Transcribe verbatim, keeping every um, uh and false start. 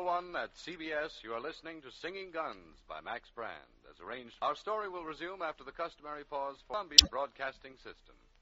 everyone at C B S. You are listening to Singing Guns by Max Brand. As arranged, our story will resume after the customary pause for Columbia Broadcasting System.